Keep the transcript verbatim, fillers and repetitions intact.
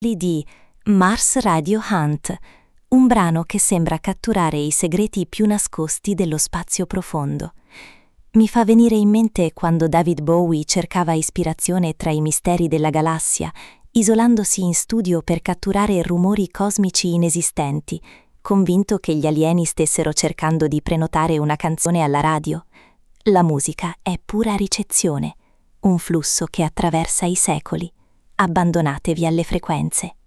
di Mars Radio Hunt, un brano che sembra catturare i segreti più nascosti dello spazio profondo. Mi fa venire in mente quando David Bowie cercava ispirazione tra i misteri della galassia, isolandosi in studio per catturare rumori cosmici inesistenti, convinto che gli alieni stessero cercando di prenotare una canzone alla radio. La musica è pura ricezione, un flusso che attraversa i secoli. Abbandonatevi alle frequenze.